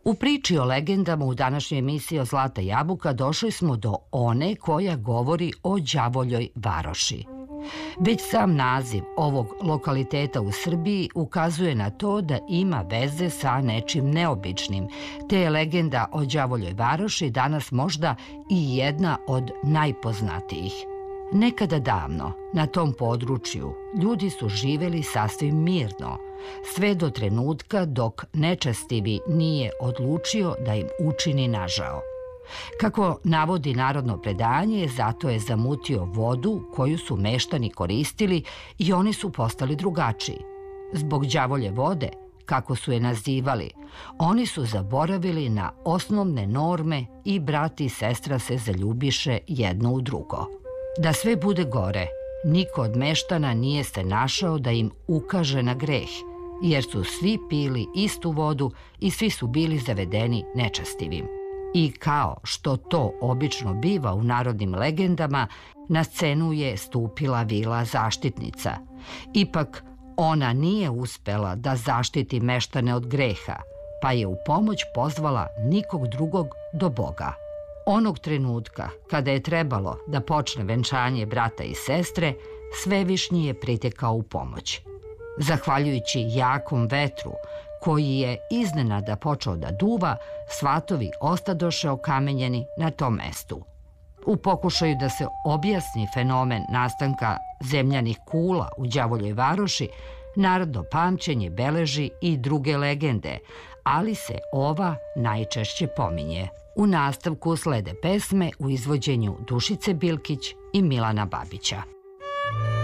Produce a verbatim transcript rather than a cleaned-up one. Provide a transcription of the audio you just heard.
U priči o legendama u današnjoj emisiji o Zlata jabuka došli smo do one koja govori o đavoljoj varoši. Već sam naziv ovog lokaliteta u Srbiji ukazuje na to da ima veze sa nečim neobičnim, te je legenda o đavoljoj varoši danas možda i jedna od najpoznatijih. Nekada davno, na tom području, ljudi su živeli sasvim mirno, sve do trenutka dok nečestivi nije odlučio da im učini nažao. Kako navodi narodno predanje, zato je zamutio vodu koju su meštani koristili i oni su postali drugačiji. Zbog đavolje vode, kako su je nazivali, oni su zaboravili na osnovne norme i brat i sestra se zaljubiše jedno u drugo. Da sve bude gore, niko od meštana nije se našao da im ukaže na greh, jer su svi pili istu vodu i svi su bili zavedeni nečastivim. I kao što to obično biva u narodnim legendama, na scenu je stupila vila zaštitnica. Ipak, ona nije uspela da zaštiti meštane od greha, pa je u pomoć pozvala nikog drugog do Boga. Onog trenutka kada je trebalo da počne venčanje brata i sestre, Svevišnji je pritekao u pomoć. Zahvaljujući jakom vetru, koji je iznenada počeo da duva, svatovi ostadoše okamenjeni na tom mestu. U pokušaju da se objasni fenomen nastanka zemljanih kula u đavoljoj varoši, narodno pamćenje beleži i druge legende, ali se ova najčešće pominje. U nastavku slede pesme u izvođenju Dušice Bilkić i Milana Babića.